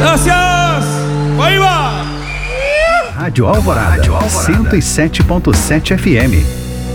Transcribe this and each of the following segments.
Gracias! Vai embora! Rádio Alvorada, 107.7 FM.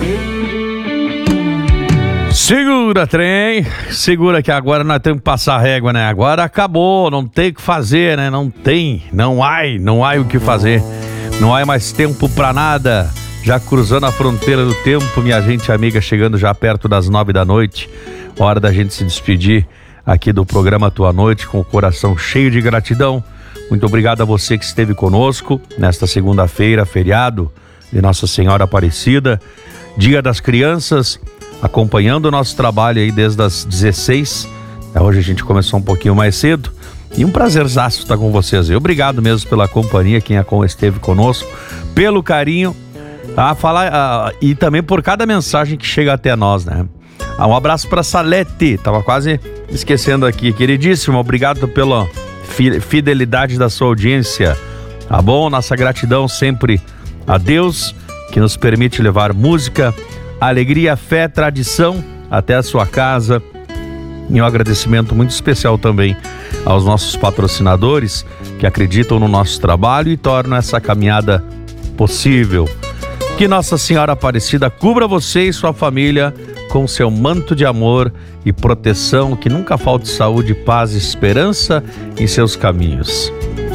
Segura, trem. Segura que agora nós temos que passar a régua, né? Agora acabou, não tem o que fazer, né? Não há o que fazer. Não há mais tempo pra nada. Já cruzando a fronteira do tempo, minha gente amiga, chegando já perto das 9 da noite. Hora da gente se despedir aqui do programa Tua Noite, com o coração cheio de gratidão. Muito obrigado a você que esteve conosco nesta segunda-feira, feriado de Nossa Senhora Aparecida, Dia das Crianças, acompanhando o nosso trabalho aí desde as 16. Hoje a gente começou um pouquinho mais cedo e um prazerzaço estar com vocês. Obrigado mesmo pela companhia, quem esteve conosco, pelo carinho e também por cada mensagem que chega até nós, né? Um abraço para Salete, tava quase esquecendo aqui, queridíssimo, obrigado pela fidelidade da sua audiência, tá bom? Nossa gratidão sempre a Deus, que nos permite levar música, alegria, fé, tradição até a sua casa. E um agradecimento muito especial também aos nossos patrocinadores que acreditam no nosso trabalho e tornam essa caminhada possível. Que Nossa Senhora Aparecida cubra você e sua família com seu manto de amor e proteção, que nunca falte saúde, paz e esperança em seus caminhos.